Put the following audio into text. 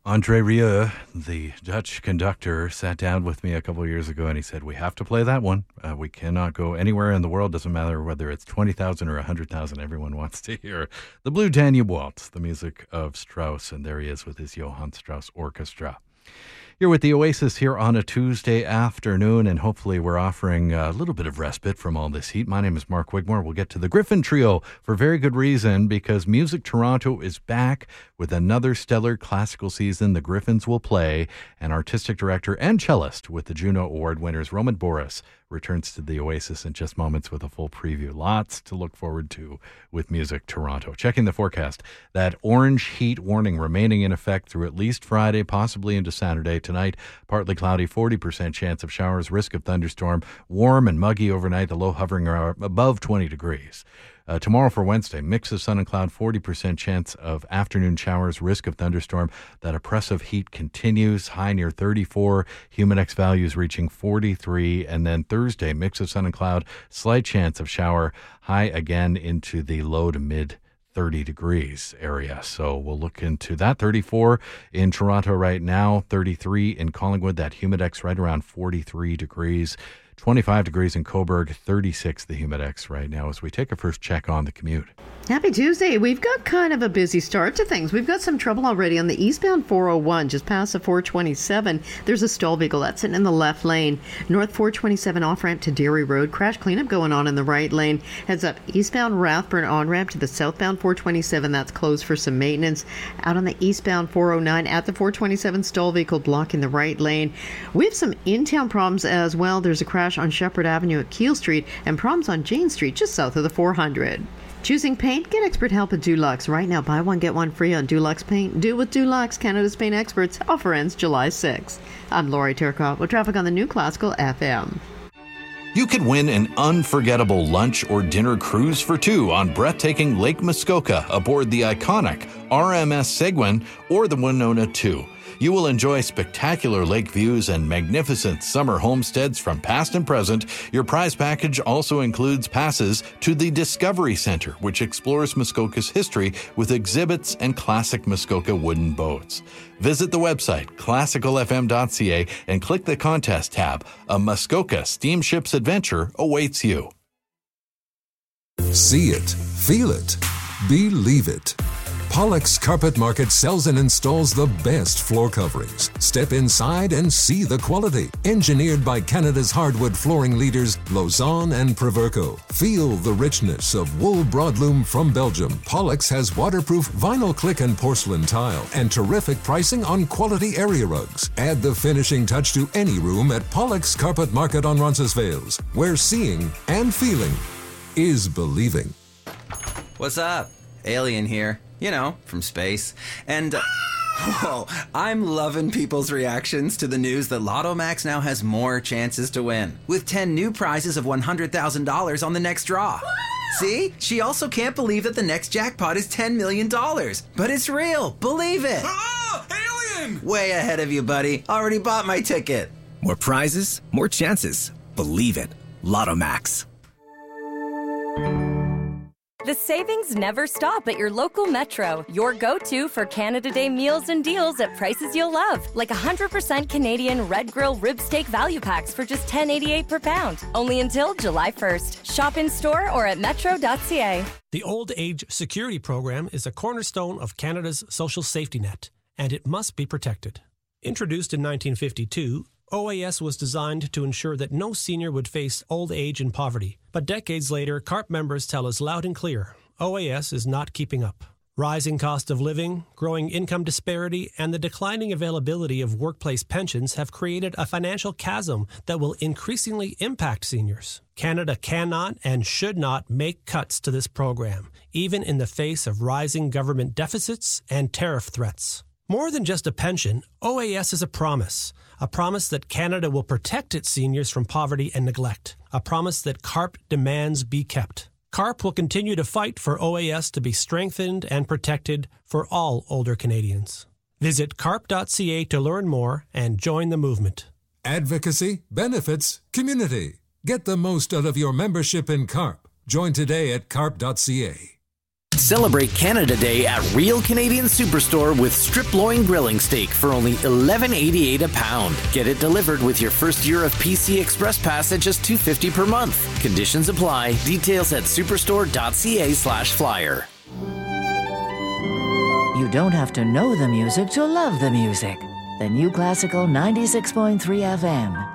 Andre Rieu, the Dutch conductor, sat down with me a couple of years ago and he said, we have to play that one. We cannot go anywhere in the world. Doesn't matter whether it's 20,000 or 100,000. Everyone wants to hear the Blue Danube Waltz, the music of Strauss. And there he is with his Johann Strauss Orchestra. You're with the Oasis here on a Tuesday afternoon, and hopefully we're offering a little bit of respite from all this heat. My name is Mark Wigmore. We'll get to the Griffin Trio for very good reason, because Music Toronto is back with another stellar classical season. The Griffins will play, and artistic director and cellist with the Juno Award winners Roman Boris returns to the Oasis in just moments with a full preview. Lots to look forward to with Music Toronto. Checking the forecast, that orange heat warning remaining in effect through at least Friday, possibly into Saturday. Tonight, partly cloudy, 40% chance of showers, risk of thunderstorm, warm and muggy overnight, the low hovering around above 20 degrees. Tomorrow for Wednesday, mix of sun and cloud, 40% chance of afternoon showers, risk of thunderstorm. That oppressive heat continues, high near 34, humidex values reaching 43. And then Thursday, mix of sun and cloud, slight chance of shower, high again into the low to mid 30 degrees area. So we'll look into that. 34 in Toronto right now, 33 in Collingwood, that humidex right around 43 degrees. 25 degrees in Cobourg, 36 the humidex right now as we take a first check on the commute. Happy Tuesday. We've got kind of a busy start to things. We've got some trouble already on the eastbound 401, just past the 427. There's a stall vehicle that's sitting in the left lane. North 427 off-ramp to Derry Road. Crash cleanup going on in the right lane. Heads up eastbound Rathburn on-ramp to the southbound 427. That's closed for some maintenance. Out on the eastbound 409 at the 427, stall vehicle blocking the right lane. We have some in-town problems as well. There's a crash on Shepherd Avenue at Keele Street and problems on Jane Street just south of the 400. Choosing paint? Get expert help at Dulux. Right now, buy one, get one free on Dulux Paint. Do with Dulux, Canada's paint experts. Offer ends July 6th. I'm Lori Turcotte with traffic on the new Classical FM. You could win an unforgettable lunch or dinner cruise for two on breathtaking Lake Muskoka aboard the iconic RMS Seguin or the Winona 2. You will enjoy spectacular lake views and magnificent summer homesteads from past and present. Your prize package also includes passes to the Discovery Center, which explores Muskoka's history with exhibits and classic Muskoka wooden boats. Visit the website, classicalfm.ca, and click the contest tab. A Muskoka Steamships adventure awaits you. See it, feel it, believe it. Pollock's Carpet Market sells and installs the best floor coverings. Step inside and see the quality. Engineered by Canada's hardwood flooring leaders, Lausanne and Proverco. Feel the richness of wool broadloom from Belgium. Pollock's has waterproof vinyl click and porcelain tile and terrific pricing on quality area rugs. Add the finishing touch to any room at Pollock's Carpet Market on Roncesvalles, where seeing and feeling is believing. What's up? Alien here. You know, from space. And, whoa, I'm loving people's reactions to the news that Lotto Max now has more chances to win, with 10 new prizes of $100,000 on the next draw. See? She also can't believe that the next jackpot is $10 million. But it's real. Believe it. Ah, alien! Way ahead of you, buddy. Already bought my ticket. More prizes, more chances. Believe it. Lotto Max. The savings never stop at your local Metro, your go-to for Canada Day meals and deals at prices you'll love, like 100% Canadian Red Grill rib steak value packs for just $10.88 per pound, only until July 1st. Shop in store or at metro.ca. The Old Age Security Program is a cornerstone of Canada's social safety net, and it must be protected. Introduced in 1952, OAS was designed to ensure that no senior would face old age and poverty. But decades later, CARP members tell us loud and clear, OAS is not keeping up. Rising cost of living, growing income disparity, and the declining availability of workplace pensions have created a financial chasm that will increasingly impact seniors. Canada cannot and should not make cuts to this program, even in the face of rising government deficits and tariff threats. More than just a pension, OAS is a promise that Canada will protect its seniors from poverty and neglect, a promise that CARP demands be kept. CARP will continue to fight for OAS to be strengthened and protected for all older Canadians. Visit carp.ca to learn more and join the movement. Advocacy, benefits, community. Get the most out of your membership in CARP. Join today at carp.ca. Celebrate Canada Day at Real Canadian Superstore with strip loin grilling steak for only $11.88 a pound. Get it delivered with your first year of PC Express Pass at just $2.50 per month. Conditions apply. Details at superstore.ca/flyer. You don't have to know the music to love the music. The New Classical 96.3 FM.